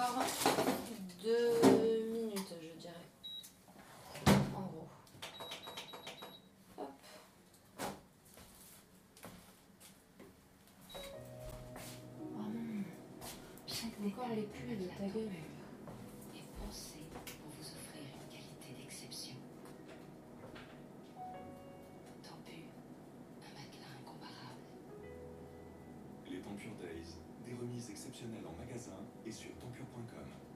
avoir 2 minutes, je dirais. En gros. Hop. Oh non. Encore les pulls de ta gueule. Et pensez pour vous offrir une qualité d'exception. Tempur, un matelas incomparable. Les Tempur Days, des remises exceptionnelles en magasin et sur tempur.com.